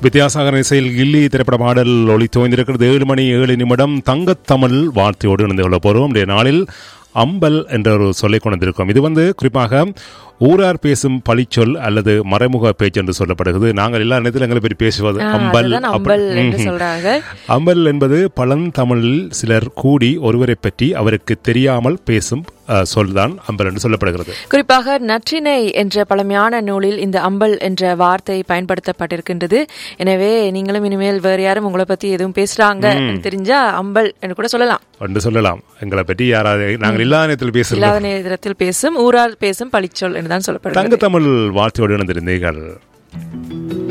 வித்தியாசாகர இசையில் கில்லி திரைப்பட பாடல் ஒளி தோய்ந்திருக்கிறது. 7 மணி 7 நிமிடம். தங்கத்தமிழ் வார்த்தையோடு இணைந்து கொள்ள போகிறோம். இன்றைய நாளில் அம்பல் என்ற ஒரு சொல்லை கொண்டிருக்கும். இது குறிப்பாக ஊரார் பேசும் பழிச்சொல் அல்லது மறைமுக பேச்சு என்று சொல்லப்படுகிறது. நாங்கள் எல்லா நேரத்திலும் எங்களை பற்றி பேசுவது அம்பல். அம்பல் என்பது பழந்தமிழில் சிலர் கூடி ஒருவரை பற்றி அவருக்கு தெரியாமல் பேசும் சொல்தான் அம்பல் என்று சொல்லப்படுகிறது. குறிப்பாக நற்றினை என்ற பழமையான நூலில் இந்த அம்பல் என்ற வார்த்தை பயன்படுத்தப்பட்டிருக்கின்றது. எனவே நீங்களும் இனிமேல் வேறு யாரும் உங்களை பத்தி எதுவும் பேசுறாங்க தெரிஞ்சா அம்பல் என்று கூட சொல்லலாம். எங்களை பற்றி யாராவது நாங்கள் எல்லா நேரத்தில் பேசும் ஊரார் பேசும் பழிச்சொல் என்றுதான் சொல்லப்படுகிறது. தங்கத்தமிழ் வார்த்தையோடு இணைந்திருந்தீர்கள்.